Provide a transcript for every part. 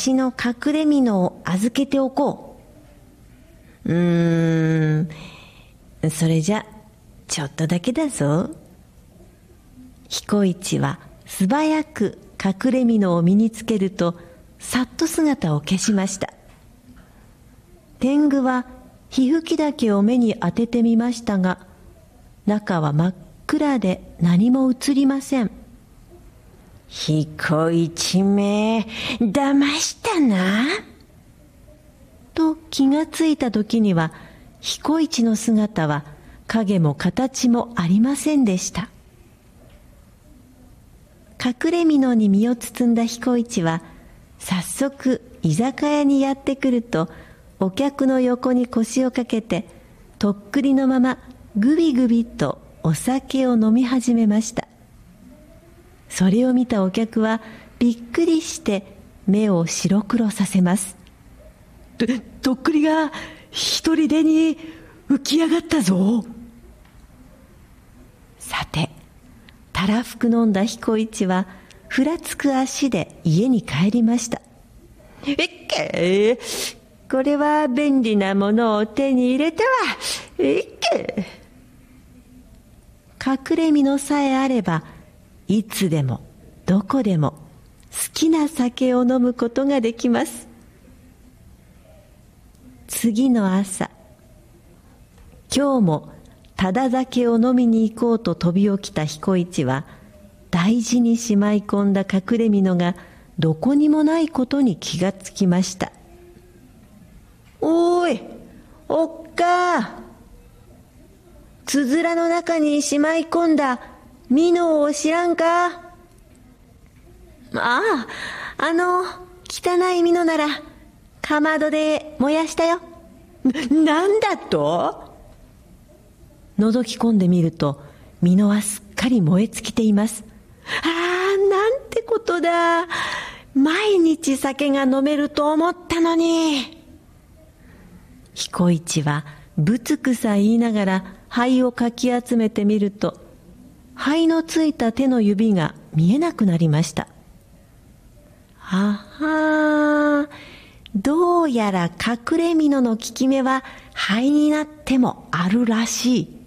しの隠れ蓑を預けておこう。それじゃちょっとだけだぞ。彦一は素早く隠れ蓑を身につけると、さっと姿を消しました。天狗は火吹き竹を目に当ててみましたが、中は真っ暗で何も映りません。彦一め、騙したな。と気がついた時には、彦一の姿は影も形もありませんでした。隠れ蓑に身を包んだ彦一は、早速居酒屋にやってくると、お客の横に腰をかけて、とっくりのままぐびぐびとお酒を飲み始めました。それを見たお客はびっくりして目を白黒させます。とっくりが一人でに浮き上がったぞ。さて、たらふく飲んだ彦一はふらつく足で家に帰りました。これは便利なものを手に入れたわ。隠れ蓑さえあれば、いつでもどこでも好きな酒を飲むことができます。次の朝、今日もただ酒を飲みに行こうと飛び起きた彦一は、大事にしまい込んだ隠れ蓑がどこにもないことに気がつきました。おい、おっか。つづらの中にしまい込んだ蓑を知らんか。ああ、汚い蓑ならかまどで燃やしたよ。なんだと？覗き込んでみると、蓑はすっかり燃え尽きています。なんてことだ。毎日酒が飲めると思ったのに。彦一はぶつくさ言いながら灰をかき集めてみると、灰のついた手の指が見えなくなりました。どうやら隠れ蓑の効き目は灰になってもあるらしい。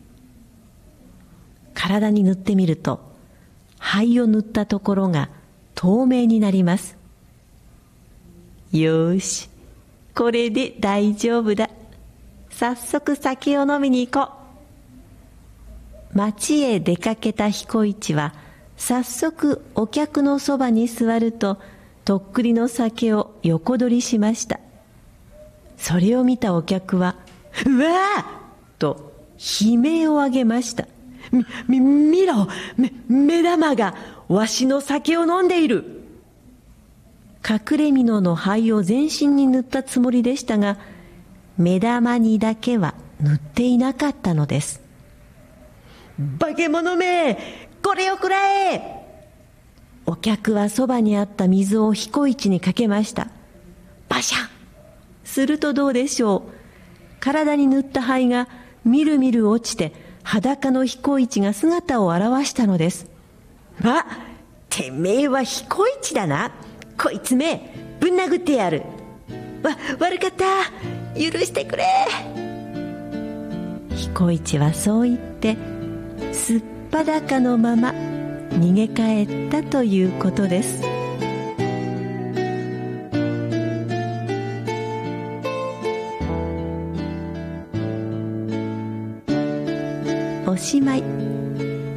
体に塗ってみると、灰を塗ったところが透明になります。よし、これで大丈夫だ。早速酒を飲みに行こう。町へ出かけた彦一は、早速お客のそばに座ると、とっくりの酒を横取りしました。それを見たお客は、うわーと悲鳴を上げました。見ろ、目玉がわしの酒を飲んでいる。隠れ蓑の灰を全身に塗ったつもりでしたが、目玉にだけは塗っていなかったのです。化け物め、これをくらえ。お客はそばにあった水を彦一にかけました。バシャン。するとどうでしょう。体に塗った灰がみるみる落ちて、裸の彦一が姿を現したのです。てめえは彦一だな。こいつめ、ぶん殴ってやる。悪かった。許してくれ。彦一はそう言って、すっぱだかのまま逃げ帰ったということです。おしまい。